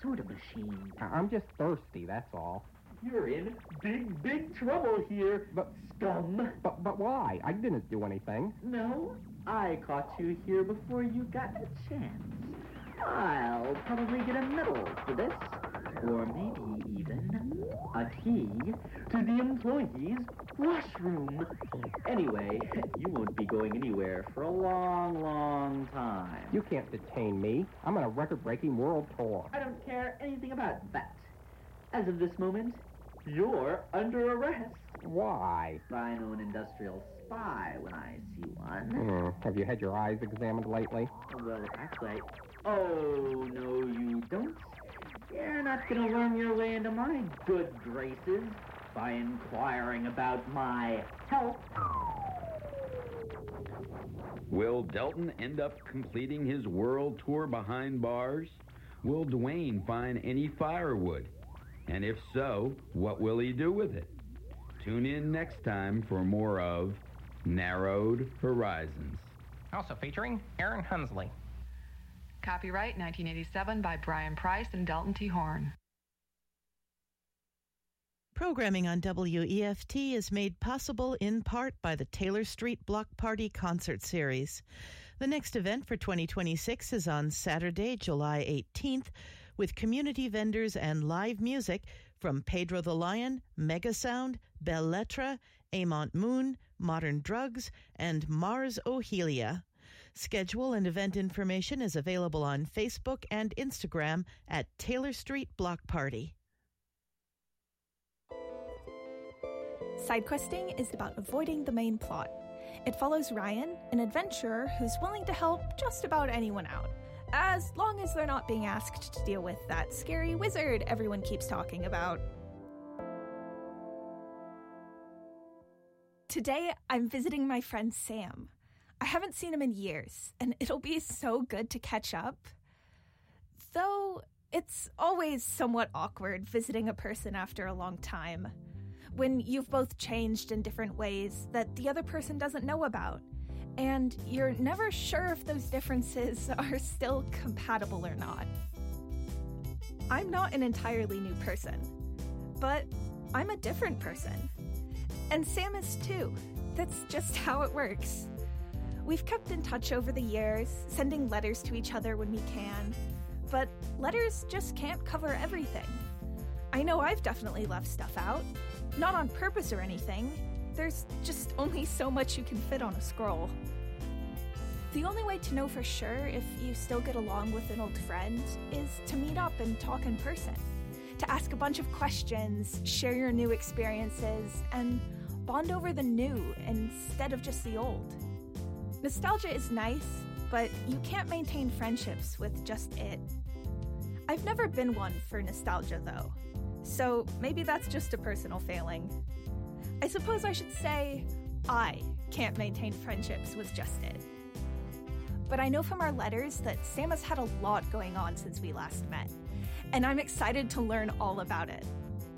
soda machine. I'm just thirsty, that's all. You're in big trouble here, scum. But why? I didn't do anything. No, I caught you here before you got a chance. I'll probably get a medal for this, or maybe even a key to the employees' washroom. Anyway, you won't be going anywhere for a long time. You can't detain me. I'm on a record-breaking world tour. I don't care anything about that. As of this moment, you're under arrest. Why? I know an industrial spy when I see one. Have you had your eyes examined lately? Well, actually, oh, no, you don't. You're not going to worm your way into my good graces by inquiring about my health. Will Delton end up completing his world tour behind bars? Will Dwayne find any firewood? And if so, what will he do with it? Tune in next time for more of Narrowed Horizons. Also featuring Aaron Hunsley. Copyright 1987 by Brian Price and Delton T. Horn. Programming on WEFT is made possible in part by the Taylor Street Block Party Concert Series. The next event for 2026 is on Saturday, July 18th, with community vendors and live music from Pedro the Lion, Megasound, Belle Lettre, Amont Moon, Modern Drugs, and Mars Ohelia. Schedule and event information is available on Facebook and Instagram at Taylor Street Block Party. Sidequesting is about avoiding the main plot. It follows Ryan, an adventurer who's willing to help just about anyone out, as long as they're not being asked to deal with that scary wizard everyone keeps talking about. Today, I'm visiting my friend Sam. I haven't seen him in years, and it'll be so good to catch up. Though, it's always somewhat awkward visiting a person after a long time, when you've both changed in different ways that the other person doesn't know about, and you're never sure if those differences are still compatible or not. I'm not an entirely new person, but I'm a different person. And Sam is too. That's just how it works. We've kept in touch over the years, sending letters to each other when we can, but letters just can't cover everything. I know I've definitely left stuff out. Not on purpose or anything. There's just only so much you can fit on a scroll. The only way to know for sure if you still get along with an old friend is to meet up and talk in person. To ask a bunch of questions, share your new experiences, and bond over the new instead of just the old. Nostalgia is nice, but you can't maintain friendships with just it. I've never been one for nostalgia, though. So maybe that's just a personal failing. I suppose I should say I can't maintain friendships with just it. But I know from our letters that Sam has had a lot going on since we last met, and I'm excited to learn all about it.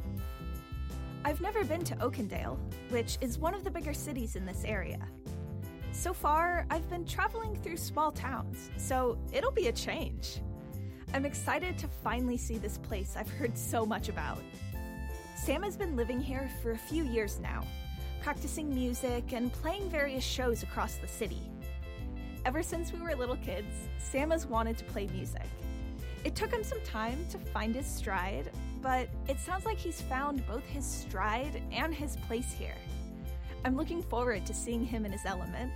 I've never been to Oakendale, which is one of the bigger cities in this area. So far, I've been traveling through small towns, so it'll be a change. I'm excited to finally see this place I've heard so much about. Sam has been living here for a few years now, practicing music and playing various shows across the city. Ever since we were little kids, Sam has wanted to play music. It took him some time to find his stride, but it sounds like he's found both his stride and his place here. I'm looking forward to seeing him in his element.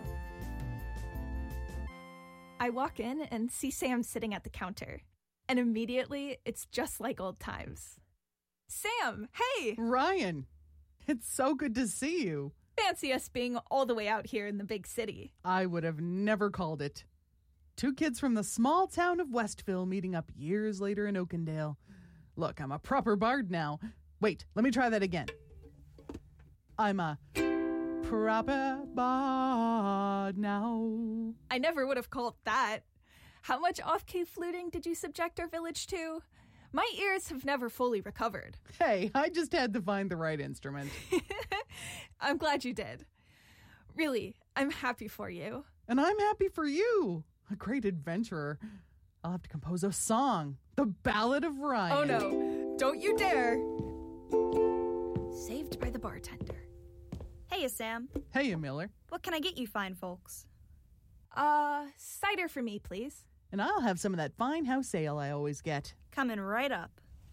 I walk in and see Sam sitting at the counter, and immediately it's just like old times. Sam, hey! Ryan, it's so good to see you. Fancy us being all the way out here in the big city. I would have never called it. Two kids from the small town of Westville meeting up years later in Oakendale. Look, I'm a proper bard now. Wait, let me try that again. I'm a proper bard now. I never would have called that. How much off-key fluting did you subject our village to? My ears have never fully recovered. Hey, I just had to find the right instrument. I'm glad you did. Really, I'm happy for you. And I'm happy for you. A great adventurer. I'll have to compose a song. The Ballad of Ryan. Oh no, don't you dare. Saved by the bartender. Hey, Sam. Hey, Miller. What can I get you fine folks? Cider for me, please. And I'll have some of that fine house ale I always get. Coming right up.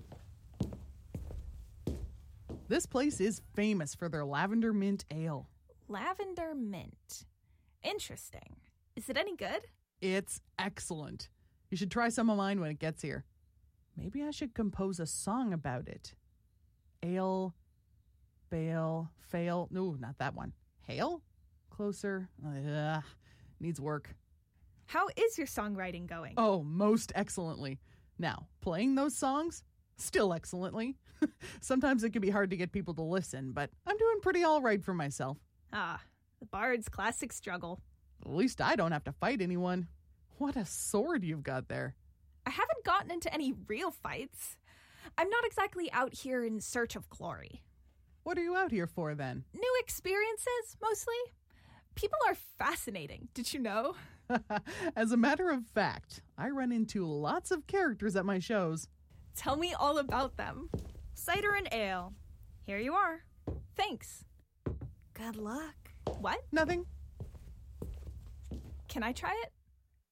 This place is famous for their lavender mint ale. Lavender mint. Interesting. Is it any good? It's excellent. You should try some of mine when it gets here. Maybe I should compose a song about it. Ale, bale, fail. No, not that one. Hail? Closer. Needs work. How is your songwriting going? Oh, most excellently. Now, playing those songs? Still excellently. Sometimes it can be hard to get people to listen, but I'm doing pretty all right for myself. The bard's classic struggle. At least I don't have to fight anyone. What a sword you've got there. I haven't gotten into any real fights. I'm not exactly out here in search of glory. What are you out here for, then? New experiences, mostly. People are fascinating, did you know? As a matter of fact, I run into lots of characters at my shows. Tell me all about them. Cider and ale. Here you are. Thanks. Good luck. What? Nothing. Can I try it?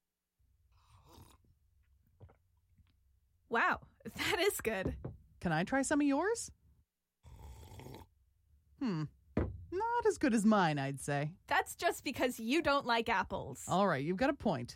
Wow, that is good. Can I try some of yours? Not as good as mine, I'd say. That's just because you don't like apples. All right, you've got a point.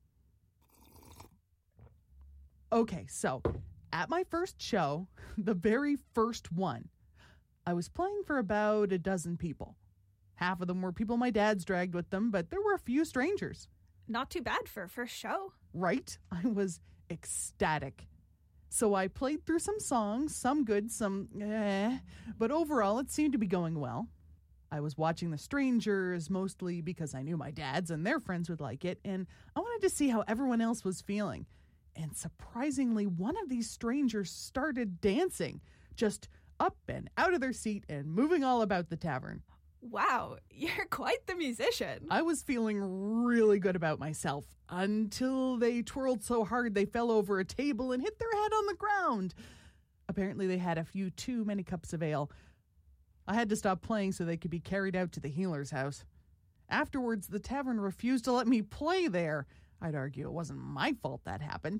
Okay, so at my first show, the very first one, I was playing for about a dozen people. Half of them were people my dad's dragged with them, but there were a few strangers. Not too bad for a first show. Right? I was ecstatic. So I played through some songs, some good, some but overall it seemed to be going well. I was watching the strangers, mostly because I knew my dads and their friends would like it, and I wanted to see how everyone else was feeling. And surprisingly, one of these strangers started dancing, just up and out of their seat and moving all about the tavern. Wow, you're quite the musician. I was feeling really good about myself until they twirled so hard they fell over a table and hit their head on the ground. Apparently they had a few too many cups of ale. I had to stop playing so they could be carried out to the healer's house. Afterwards, the tavern refused to let me play there. I'd argue it wasn't my fault that happened.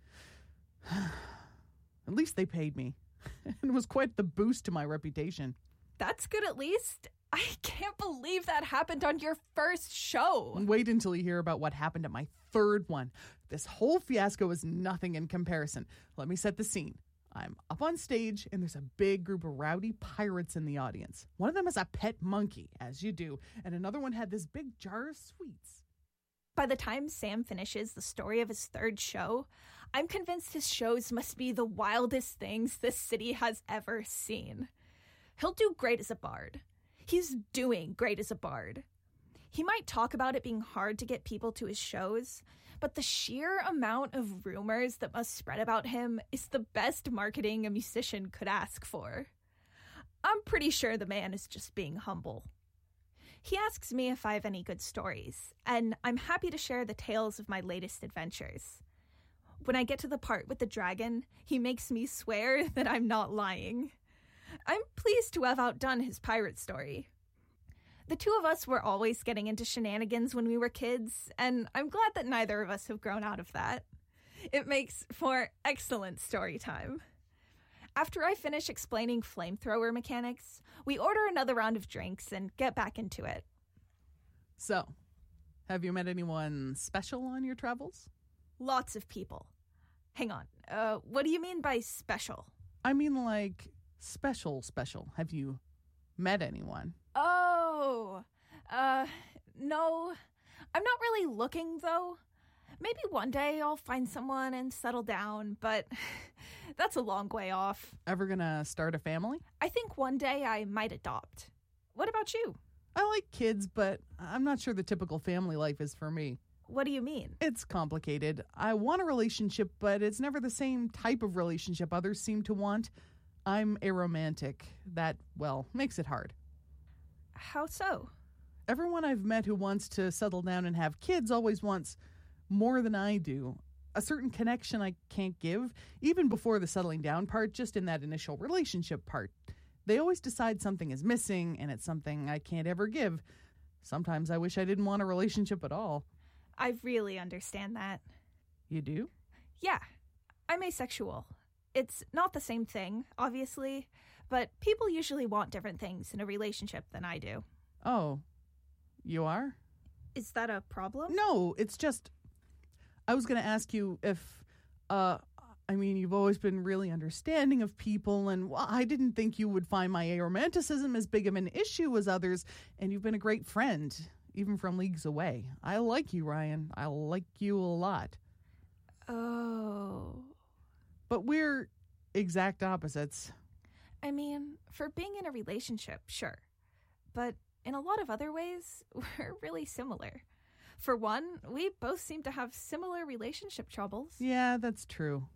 At least they paid me. It was quite the boost to my reputation. That's good at least. I can't believe that happened on your first show. Wait until you hear about what happened at my third one. This whole fiasco is nothing in comparison. Let me set the scene. I'm up on stage, and there's a big group of rowdy pirates in the audience. One of them has a pet monkey, as you do, and another one had this big jar of sweets. By the time Sam finishes the story of his third show, I'm convinced his shows must be the wildest things this city has ever seen. He'll do great as a bard. He's doing great as a bard. He might talk about it being hard to get people to his shows, but the sheer amount of rumors that must spread about him is the best marketing a musician could ask for. I'm pretty sure the man is just being humble. He asks me if I have any good stories, and I'm happy to share the tales of my latest adventures. When I get to the part with the dragon, he makes me swear that I'm not lying. I'm pleased to have outdone his pirate story. The two of us were always getting into shenanigans when we were kids, and I'm glad that neither of us have grown out of that. It makes for excellent story time. After I finish explaining flamethrower mechanics, we order another round of drinks and get back into it. So, have you met anyone special on your travels? Lots of people. Hang on, what do you mean by special? I mean like special. Have you met anyone? Oh, no. I'm not really looking, though. Maybe one day I'll find someone and settle down, but that's a long way off. Ever gonna start a family? I think one day I might adopt. What about you? I like kids, but I'm not sure the typical family life is for me. What do you mean? It's complicated. I want a relationship, but it's never the same type of relationship others seem to want. I'm aromantic. That, well, makes it hard. How so? Everyone I've met who wants to settle down and have kids always wants more than I do. a certain connection I can't give, even before the settling down part, just in that initial relationship part. They always decide something is missing, and it's something I can't ever give. Sometimes I wish I didn't want a relationship at all. I really understand that. You do? Yeah, I'm asexual. It's not the same thing, obviously, but people usually want different things in a relationship than I do. Oh, you are? Is that a problem? No, it's just, I was going to ask you if, you've always been really understanding of people, and I didn't think you would find my aromanticism as big of an issue as others, and you've been a great friend, even from leagues away. I like you, Ryan. I like you a lot. Oh. But we're exact opposites. I mean, for being in a relationship, sure. But in a lot of other ways, we're really similar. For one, we both seem to have similar relationship troubles. Yeah, that's true.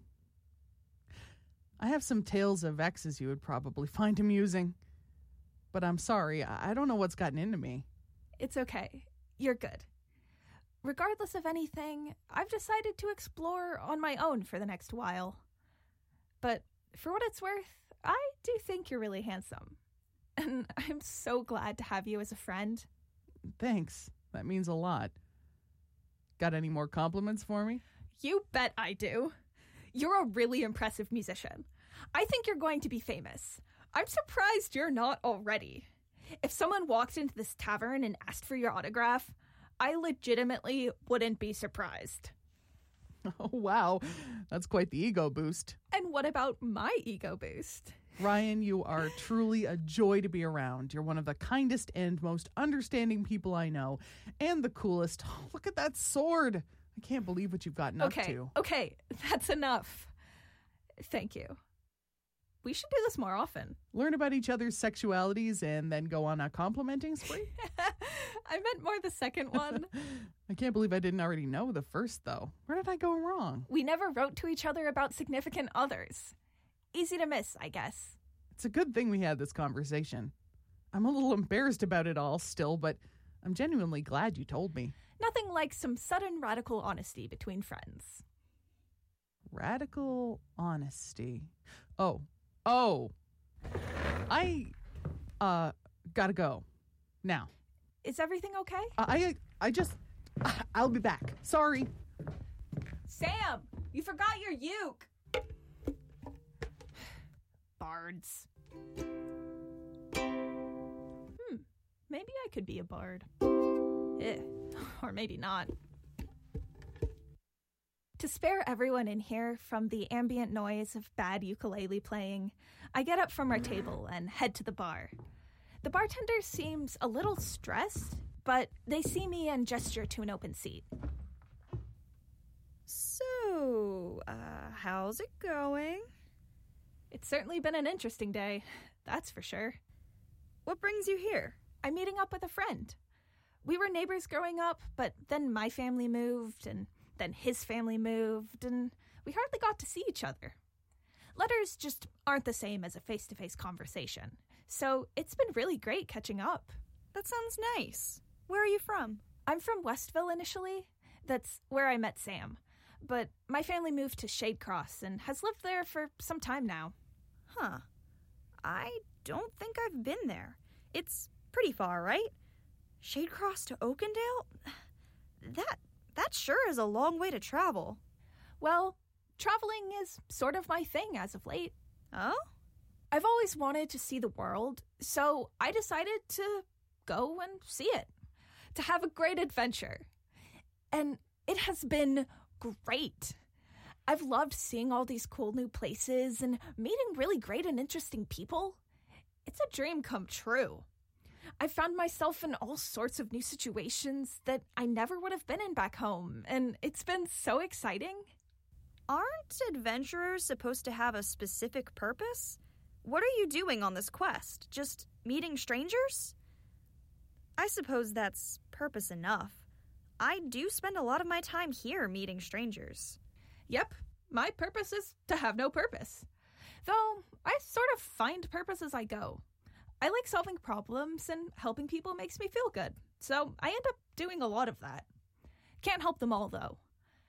I have some tales of exes you would probably find amusing. But I'm sorry, I don't know what's gotten into me. It's okay. You're good. Regardless of anything, I've decided to explore on my own for the next while. But for what it's worth, I do think you're really handsome. And I'm so glad to have you as a friend. Thanks. That means a lot. Got any more compliments for me? You bet I do. You're a really impressive musician. I think you're going to be famous. I'm surprised you're not already. If someone walked into this tavern and asked for your autograph, I legitimately wouldn't be surprised. Oh, wow. That's quite the ego boost. And what about my ego boost? Ryan, you are truly a joy to be around. You're one of the kindest and most understanding people I know. And the coolest. Oh, look at that sword. I can't believe what you've gotten up to. Okay, that's enough. Thank you. We should do this more often. Learn about each other's sexualities and then go on a complimenting spree? I meant more the second one. I can't believe I didn't already know the first, though. Where did I go wrong? We never wrote to each other about significant others. Easy to miss, I guess. It's a good thing we had this conversation. I'm a little embarrassed about it all still, but I'm genuinely glad you told me. Nothing like some sudden radical honesty between friends. Radical honesty. Oh. I gotta go. Now. Is everything okay? I'll be back. Sorry. Sam, you forgot your uke. Bards. Maybe I could be a bard. Or maybe not. To spare everyone in here from the ambient noise of bad ukulele playing, I get up from our table and head to the bar. The bartender seems a little stressed, but they see me and gesture to an open seat. So, how's it going? It's certainly been an interesting day, that's for sure. What brings you here? I'm meeting up with a friend. We were neighbors growing up, but then my family moved, and then his family moved, and we hardly got to see each other. Letters just aren't the same as a face-to-face conversation, so it's been really great catching up. That sounds nice. Where are you from? I'm from Westville initially. That's where I met Sam. But my family moved to Shadecross and has lived there for some time now. Huh. I don't think I've been there. It's pretty far, right? Shadecross to Oakendale? That sure is a long way to travel. Well, traveling is sort of my thing as of late. Oh? I've always wanted to see the world, so I decided to go and see it. To have a great adventure. And it has been great. I've loved seeing all these cool new places and meeting really great and interesting people. It's a dream come true. I've found myself in all sorts of new situations that I never would have been in back home, and it's been so exciting. Aren't adventurers supposed to have a specific purpose? What are you doing on this quest? Just meeting strangers? I suppose that's purpose enough. I do spend a lot of my time here meeting strangers. Yep, my purpose is to have no purpose. Though, I sort of find purpose as I go. I like solving problems, and helping people makes me feel good, so I end up doing a lot of that. Can't help them all, though.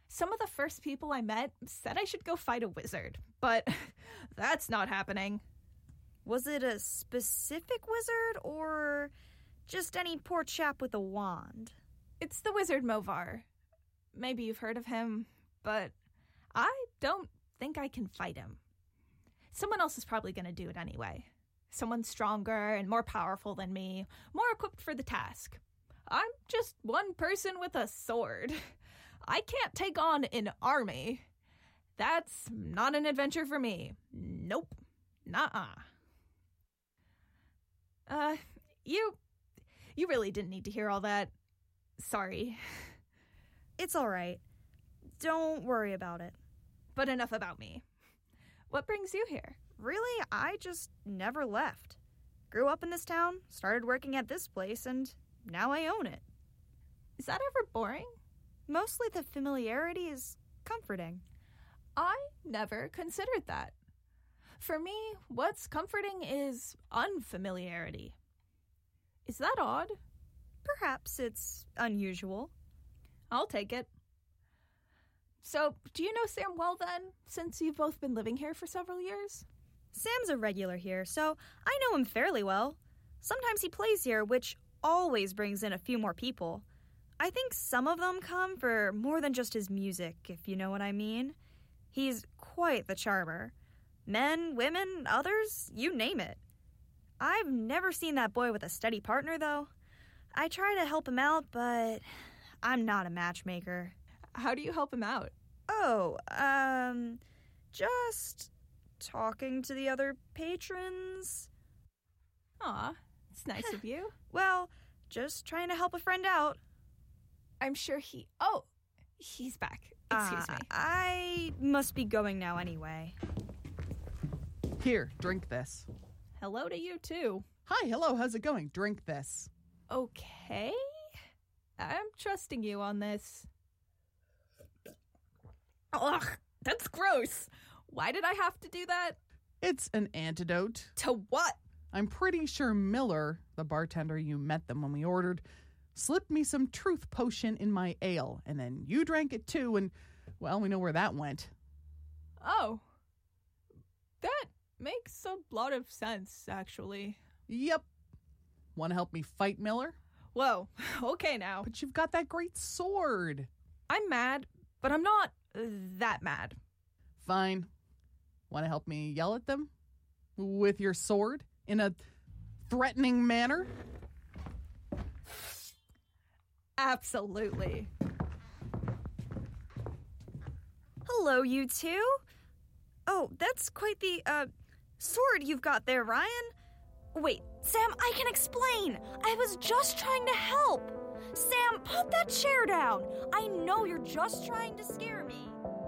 Some of the first people I met said I should go fight a wizard, but that's not happening. Was it a specific wizard or just any poor chap with a wand? It's the wizard Movar. Maybe you've heard of him, but I don't think I can fight him. Someone else is probably going to do it anyway. Someone stronger and more powerful than me, more equipped for the task. I'm just one person with a sword. I can't take on an army. That's not an adventure for me. Nope. Nuh-uh. You really didn't need to hear all that. Sorry. It's all right. Don't worry about it. But enough about me. What brings you here? Really, I just never left. Grew up in this town, started working at this place, and now I own it. Is that ever boring? Mostly the familiarity is comforting. I never considered that. For me, what's comforting is unfamiliarity. Is that odd? Perhaps it's unusual. I'll take it. So, do you know Sam well then, since you've both been living here for several years? Sam's a regular here, so I know him fairly well. Sometimes he plays here, which always brings in a few more people. I think some of them come for more than just his music, if you know what I mean. He's quite the charmer. Men, women, others, you name it. I've never seen that boy with a steady partner, though. I try to help him out, but I'm not a matchmaker. How do you help him out? Just talking to the other patrons. Aw, it's nice of you. Well, just trying to help a friend out. I'm sure he's back. Excuse me. I must be going now anyway. Here, drink this. Hello to you, too. Hi, hello, how's it going? Drink this. Okay. I'm trusting you on this. Ugh, that's gross. Why did I have to do that? It's an antidote. To what? I'm pretty sure Miller, the bartender you met them when we ordered, slipped me some truth potion in my ale, and then you drank it too, and, well, we know where that went. Oh. That makes a lot of sense, actually. Yep. Want to help me fight Miller? Whoa, okay now. But you've got that great sword. I'm mad, but I'm not that mad. Fine. Want to help me yell at them? With your sword? In a threatening manner? Absolutely. Hello, you two. Oh, that's quite the, sword you've got there, Ryan. Wait, Sam, I can explain. I was just trying to help. Sam, put that chair down. I know you're just trying to scare me.